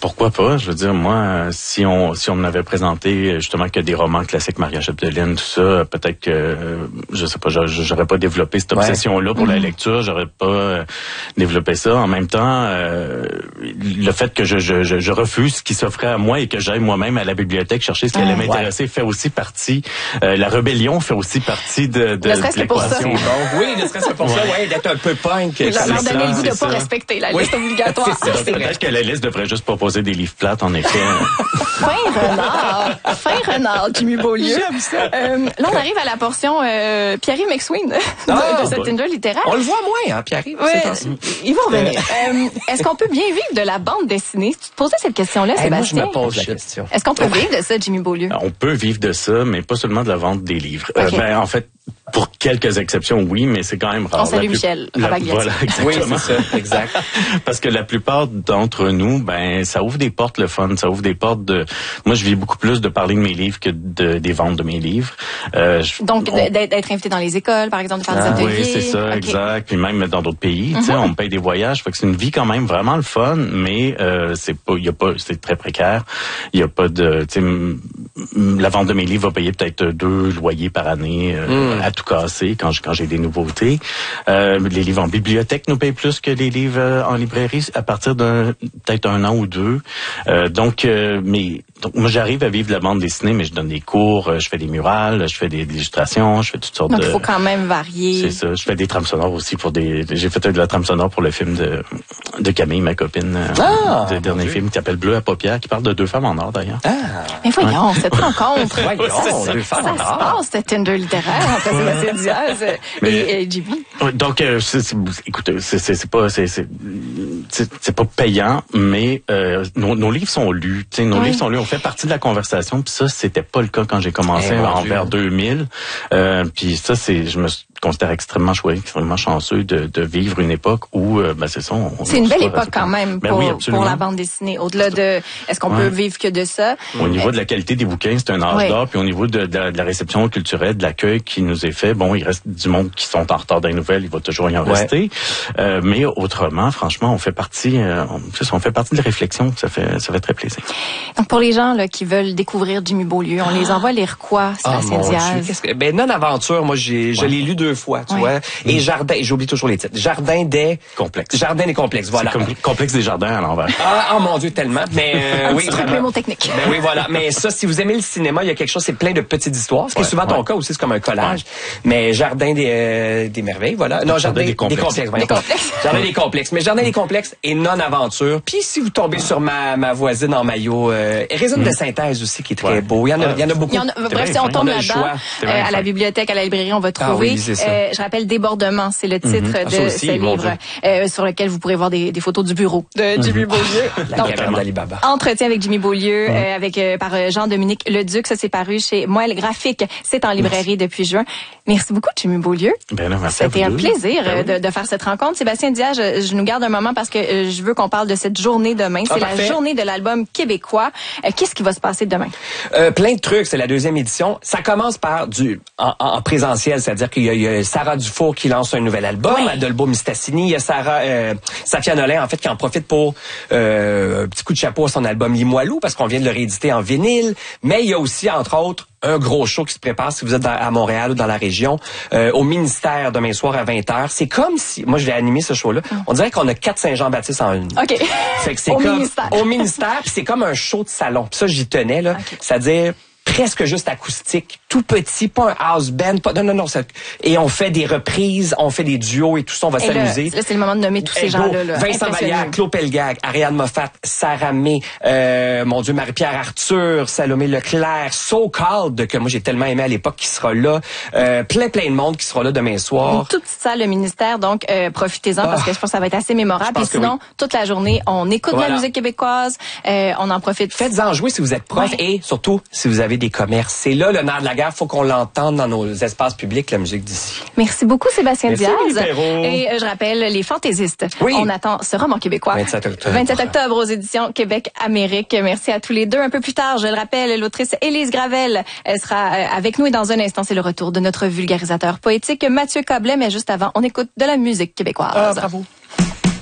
pourquoi pas? Je veux dire, moi, si on m'avait présenté justement que des romans classiques, Maria Chapdelaine, tout ça, peut-être que, je sais pas, j'aurais pas développé cette obsession-là pour la lecture, j'aurais pas développé ça. En même temps, le fait que je refuse ce qui s'offrait à moi et que j'aille moi-même à la bibliothèque chercher ce qui allait m'intéresser fait aussi partie, la rébellion fait aussi partie de l'équation. Bon, oui, ne serait-ce que pour ça, d'être un peu punk. Vous leur donnez le goût de pas respecter la liste obligatoire. Peut-être que la liste devrait juste proposer des livres plates, en effet. Fin renard, Jimmy Beaulieu. J'aime ça. Là, on arrive à la portion Pierre-Yves McSween de cette Tinder littéraire. On le voit moins, hein, Pierre-Yves. Il va revenir. Est-ce qu'on peut bien vivre de la bande dessinée? Tu te posais cette question-là, Sébastien? Moi, je me pose la question. Est-ce qu'on peut vivre de ça, Jimmy Beaulieu? On peut vivre de ça, mais pas seulement de la vente des livres. En fait, pour quelques exceptions, oui, mais c'est quand même rare. On salue Michel Ravagliati. Voilà, exactement. Oui, c'est ça, exact. Parce que la plupart d'entre nous, ça ouvre des portes le fun, ça ouvre des portes de... Moi, je vis beaucoup plus de parler de mes livres que des ventes de mes livres. Donc, d'être invité dans les écoles, par exemple, de faire des ateliers. Oui, c'est ça, exact. Puis même dans d'autres pays, tu sais, on me paye des voyages. Fait que c'est une vie quand même vraiment le fun, mais c'est très précaire. Il y a pas de... Tu sais, la vente de mes livres va payer peut-être 2 loyers par année à tout casser quand j'ai des nouveautés. Les livres en bibliothèque nous payent plus que les livres en librairie à partir peut-être 1 an ou 2. Donc moi j'arrive à vivre de la bande dessinée, mais je donne des cours, je fais des murales, je fais des illustrations, je fais toutes sortes Donc il faut quand même varier. C'est ça. Je fais des trames sonores aussi j'ai fait de la trame sonore pour le film de Camille, ma copine, le dernier film qui s'appelle Bleu à paupières, qui parle de 2 femmes en or d'ailleurs. Mais voyons, cette rencontre. Voyons, 2 femmes en or. Ça se passe, cette Tinder littéraire entre Sébastien Diaz et Jimmy. Donc, écoutez, c'est pas payant, mais nos livres sont lus. Tu sais, nos livres sont lus. On fait partie de la conversation. Puis ça, c'était pas le cas quand j'ai commencé vers 2000. Puis ça, je me considère extrêmement choyé, extrêmement chanceux de vivre une époque où, c'est ça. C'est une belle époque quand même pour la bande dessinée. Au-delà de, est-ce qu'on peut vivre que de ça? Au niveau de la qualité des bouquins, c'est un âge d'or. Puis au niveau de la réception culturelle, de l'accueil qui nous est fait, il reste du monde qui sont en retard dans les nouvelles, il va toujours y en rester. Mais autrement, franchement, on fait partie de la réflexion. Ça fait très plaisir. Donc pour les gens là qui veulent découvrir Jimmy Beaulieu, on les envoie lire quoi, Sébastien Diaz? Non-aventure, moi je l'ai lu 2 fois, tu vois. Et Jardin, j'oublie toujours les titres. Jardin des complexes, voilà. C'est complexe des jardins à l'envers. Oh mon Dieu, tellement. Mais oui, truc mémotechnique. Ben oui, voilà. Mais ça, si vous aimez le cinéma, il y a quelque chose, c'est plein de petites histoires. Ce qui est souvent ton cas aussi, c'est comme un collage. Mais Jardin des merveilles, voilà. Non, Jardin des complexes. Jardin des complexes. Mais Jardin des complexes et non-aventure. Puis si vous tombez sur ma voisine en maillot, Résine de synthèse aussi, qui est très beau. Il y en a beaucoup. Bref, si on tombe là-dedans, à la bibliothèque, à la librairie, on va trouver. Je rappelle Débordement, c'est le titre de ce livre sur lequel vous pourrez voir des photos du bureau de Jimmy Beaulieu. Donc, Entretien avec Jimmy Beaulieu, par Jean-Dominique Leduc. Ça, c'est paru chez Moelle Graphique. C'est en librairie depuis juin. Merci beaucoup, Jimmy Beaulieu. C'était un plaisir de faire cette rencontre. Sébastien Diaz, je nous garde un moment parce que je veux qu'on parle de cette journée demain. C'est la journée de l'album québécois. Qu'est-ce qui va se passer demain? Plein de trucs. C'est la 2e édition. Ça commence par en présentiel, c'est-à-dire qu'il y a Sarah Dufour qui lance un nouvel album, Adolbo Mistassini. Il y a Safia Nolin, en fait, qui en profite pour un petit coup de chapeau à son album Limoilou, parce qu'on vient de le rééditer en vinyle. Mais il y a aussi, entre autres, un gros show qui se prépare si vous êtes à Montréal ou dans la région, au ministère demain soir à 20h. C'est comme si, moi je vais animer ce show-là, on dirait qu'on a 4 Saint-Jean-Baptiste en une. OK. Fait que c'est au ministère, puis c'est comme un show de salon. Puis ça, j'y tenais, là. Okay. C'est-à-dire presque juste acoustique, tout petit, pas un house band, non. Et on fait des reprises, on fait des duos et tout ça, on va s'amuser. Là, c'est le moment de nommer tous ces gens-là. Vincent Vallière, Claude Pelgag, Ariane Moffat, Sarah May, Marie-Pierre Arthur, Salomé Leclerc, So Called, que moi j'ai tellement aimé à l'époque, qui sera là. Plein de monde qui sera là demain soir. Une toute petite salle, le ministère, donc profitez-en parce que je pense que ça va être assez mémorable. Et sinon, toute la journée, on écoute la musique québécoise, on en profite. Faites-en jouer si vous êtes prof et surtout si vous avez des commerces. C'est là le nerf de la guerre. Faut qu'on l'entende dans nos espaces publics, la musique d'ici. Merci beaucoup, Sébastien Diaz. Merci, et je rappelle, Les Fantaisistes. On attend ce roman québécois. 27 octobre. 27 octobre aux éditions Québec-Amérique. Merci à tous les deux. Un peu plus tard, je le rappelle, l'autrice Élise Gravel sera avec nous et dans un instant, c'est le retour de notre vulgarisateur poétique Mathieu Coblet. Mais juste avant, on écoute de la musique québécoise. Bravo.